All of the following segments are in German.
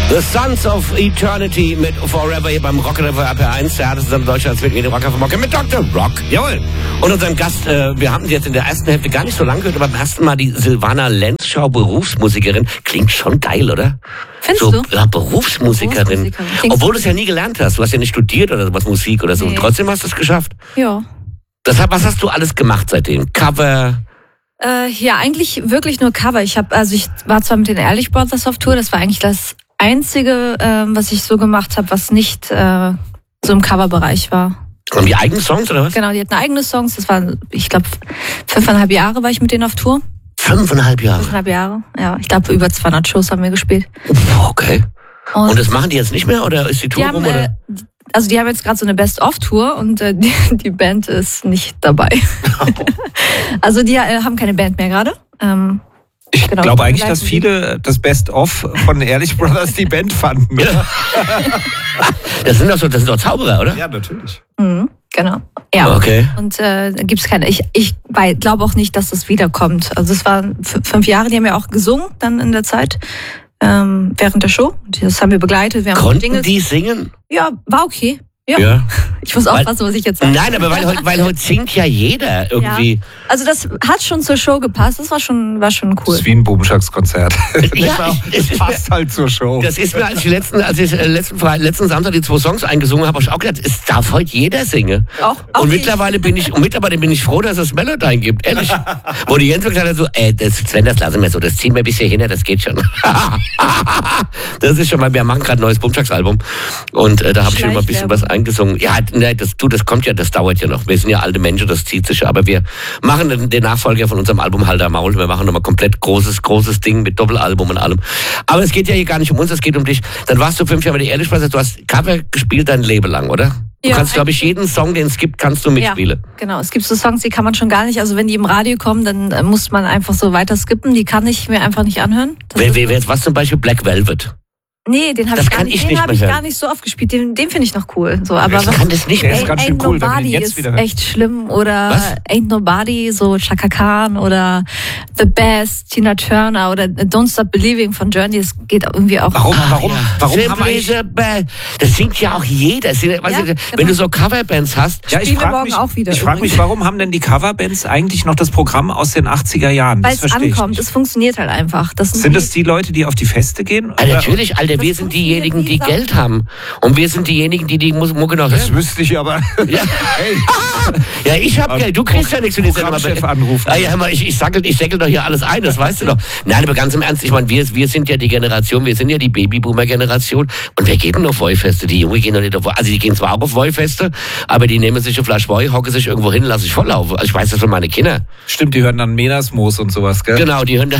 The Sons of Eternity mit Forever hier beim Rock RPR1, der hat es zusammen Deutschlands mit Rock auf Mocke mit Dr. Rock. Jawohl. Und unserem Gast, wir haben sie jetzt in der ersten Hälfte gar nicht so lange gehört, aber beim ersten Mal die Silvana Lenzschau, Berufsmusikerin. Klingt schon geil, oder? Findest so, du? Ja, Berufsmusikerin. Obwohl du es ja nie gelernt hast. Du hast ja nicht studiert oder sowas, Musik oder so. Nee. Und trotzdem hast du es geschafft. Ja. Deshalb, was hast du alles gemacht seitdem? Cover? Ja, eigentlich wirklich nur Cover. Ich war zwar mit den Ehrlich Brothers auf Tour, das war eigentlich das Einzige, was ich so gemacht habe, was nicht so im Coverbereich war. Haben die eigenen Songs oder was? Genau, die hatten eigene Songs. Das waren, ich glaube, 5,5 Jahre war ich mit denen auf Tour. 5,5 Jahre? 5,5 Jahre, ja. Ich glaube, über 200 Shows haben wir gespielt. Okay. Und das machen die jetzt nicht mehr oder ist die Tour rum? Oder? Also die haben jetzt gerade so eine Best-of-Tour und die Band ist nicht dabei. Also die haben keine Band mehr gerade. Ich glaube eigentlich, dass viele das Best-of von Ehrlich Brothers die Band fanden. Ja. Das sind doch Zauberer, oder? Ja, natürlich. Mhm, genau. Ja. Okay. Und gibt's keine. Ich glaube auch nicht, dass das wiederkommt. Also es waren 5 Jahre, die haben ja auch gesungen dann in der Zeit. Während der Show. Das haben wir begleitet. Wir haben Konnten die singen? Ja, war okay. Ja. Ich muss aufpassen, was ich jetzt sage. Nein, aber weil heute singt ja jeder irgendwie. Ja. Also das hat schon zur Show gepasst. Das war schon cool. Das ist wie ein Bubenschlagskonzert. Ja, das passt halt zur Show. Das ist mir, als ich letzten Samstag die 2 Songs eingesungen habe, ich auch gedacht, es darf heute jeder singen. Auch und mittlerweile bin ich froh, dass es Melodyne gibt. Ehrlich. Wo die Jens gesagt hat, so, Sven, das lassen wir so, das ziehen wir bis hierhin, das geht schon. Das ist schon mal, wir machen gerade ein neues Bubenschlagsalbum. Und da habe ich schon mal ein bisschen was eingesungen. Ja, das kommt ja, das dauert ja noch. Wir sind ja alte Menschen, das zieht sich ja. Aber wir machen den Nachfolger von unserem Album Halter Maul. Wir machen nochmal komplett großes Ding mit Doppelalbum und allem. Aber es geht ja hier gar nicht um uns, es geht um dich. Dann warst du 5 Jahre bei der Ehrlich Brothers. Du hast Cover gespielt dein Leben lang, oder? Du kannst, glaube ich, jeden Song, den es gibt, kannst du mitspielen. Ja, genau. Es gibt so Songs, die kann man schon gar nicht. Also wenn die im Radio kommen, dann muss man einfach so weiter skippen. Die kann ich mir einfach nicht anhören. Was zum Beispiel Black Velvet? Nee, den habe ich gar nicht so oft gespielt. Den finde ich noch cool. So, aber ich kann das nicht mehr. Ain't Nobody ist echt schlimm. Oder Ain't Nobody, so Chaka Khan oder The Best, Tina Turner oder Don't Stop Believing von Journey. Das geht irgendwie auch. Warum haben wir das singt ja auch jeder. Wenn du so Coverbands hast. Ja, ich frage mich, warum haben denn die Coverbands eigentlich noch das Programm aus den 80er Jahren? Weil es ankommt. Es funktioniert halt einfach. Sind das die Leute, die auf die Feste gehen? Natürlich, Alter. Wir sind diejenigen, die Geld haben. Und wir sind diejenigen, die Mucke noch... Das wüsste ich aber. Ja, ja, ich hab Geld. Du kriegst ja nichts für die Sendung. Chef anrufen. Ich säckel doch hier alles ein, das weißt du doch. Nein, aber ganz im Ernst, ich meine, wir sind ja die Generation, wir sind ja die Babyboomer-Generation. Und wer geht denn auf Wollfeste? Die Jungen gehen doch nicht auf Wollfeste. Also die gehen zwar auch auf Wollfeste, aber die nehmen sich eine Flasche Woll, hocken sich irgendwo hin, lassen sich volllaufen. Also ich weiß das von meinen Kindern. Stimmt, die hören dann Menasmoos und sowas, gell? Genau, die hören dann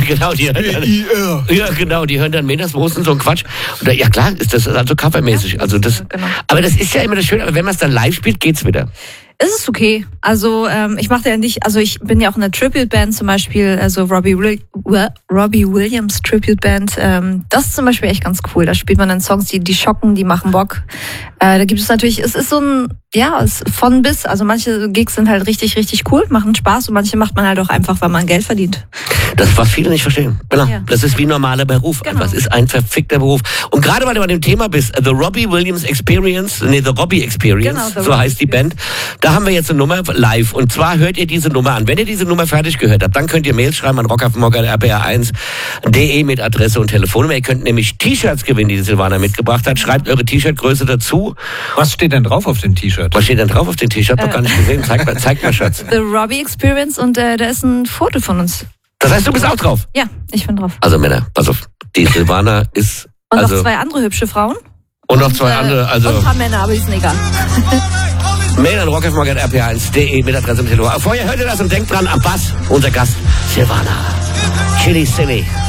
Menasmoos und so ein Quatsch. Oder, ja klar, ist das also covermäßig. Ja, also das, genau. Aber das ist ja immer das Schöne, aber wenn man es dann live spielt, geht's wieder. Es ist okay. Also ich mache ja nicht, also ich bin ja auch in einer Tribute-Band zum Beispiel, also Robbie Williams Tribute-Band. Das ist zum Beispiel echt ganz cool. Da spielt man dann Songs, die schocken, die machen Bock. Da gibt es natürlich, es ist so ein, ja, es von bis. Also manche Gigs sind halt richtig, richtig cool, machen Spaß und manche macht man halt auch einfach, weil man Geld verdient. Das, was viele nicht verstehen. Genau. Ja. Das ist wie ein normaler Beruf. Genau. Das ist ein verfickter Beruf. Und gerade weil du bei dem Thema bist, The Robbie Williams Experience, The Robbie Experience, genau, so heißt die Band. Da haben wir jetzt eine Nummer live. Und zwar hört ihr diese Nummer an. Wenn ihr diese Nummer fertig gehört habt, dann könnt ihr Mails schreiben an rockafmorgan@rpr1.de mit Adresse und Telefonnummer. Ihr könnt nämlich T-Shirts gewinnen, die Silvana mitgebracht hat. Schreibt eure T-Shirt-Größe dazu. Was steht denn drauf auf dem T-Shirt? Was steht denn drauf auf dem T-Shirt? Noch gar nicht gesehen. Zeig mal, Schatz. The Robbie Experience und da ist ein Foto von uns. Das heißt, du bist auch drauf? Ja, ich bin drauf. Also Männer, pass auf. Die Silvana ist... Und noch 2 andere hübsche Frauen. Und noch 2 andere, also... Und ein paar Männer, aber die sind egal. Mail an rockafmorgan@rpr1.de mit Adresse und Telefon. Vorher hört ihr das und denkt dran, am Bass, unser Gast, Silvana. Chili Silly.